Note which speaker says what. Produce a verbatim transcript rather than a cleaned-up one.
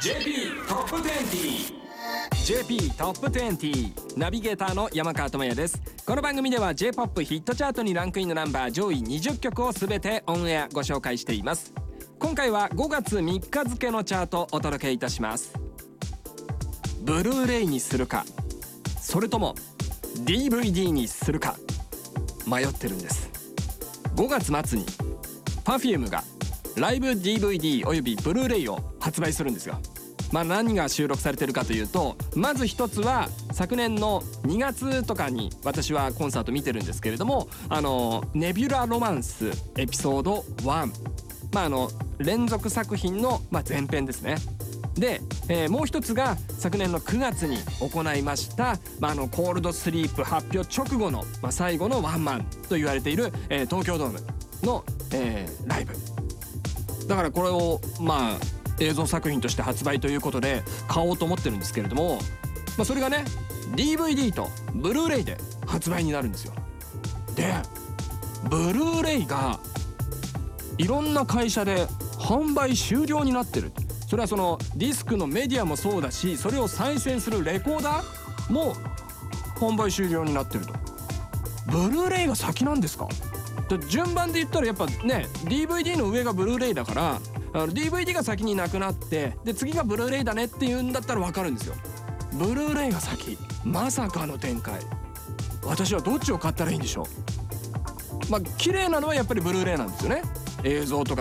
Speaker 1: ジェーピー トップにじゅう
Speaker 2: ジェーピー トップにじゅうナビゲーターの山川智也です。この番組では J-ポップ ヒットチャートにランクインのナンバー上位にじゅっきょくを全てオンエアご紹介しています。今回はごがつみっか付のチャートをお届けいたします。ブルーレイにするか、それとも ディーブイディー にするか迷ってるんです。ごがつ末に Perfume がライブ ディーブイディー およびブルーレイを発売するんですよ。まあ何が収録されてるかというと、まず一つは昨年のにがつとかに私はコンサート見てるんですけれども、あのネビュラロマンスエピソードいち、まああの連続作品のまあ前編ですね。で、えー、もう一つが昨年のくがつに行いました、まあ、あのコールドスリープ発表直後の、まあ、最後のワンマンと言われている、えー、東京ドームの、えー、ライブだから、これをまあ映像作品として発売ということで買おうと思ってるんですけれども、まあ、それがね ディーブイディー とブルーレイで発売になるんですよ。でブルーレイがいろんな会社で販売終了になってる。それはそのディスクのメディアもそうだし、それを再生するレコーダーも販売終了になってると。ブルーレイが先なんですか？順番で言ったらやっぱね ディーブイディー の上がブルーレイだから、あの ディーブイディー が先になくなってで次がブルーレイだねっていうんだったら分かるんですよ。ブルーレイが先、まさかの展開。私はどっちを買ったらいいんでしょう。まあ綺麗なのはやっぱりブルーレイなんですよね。映像とか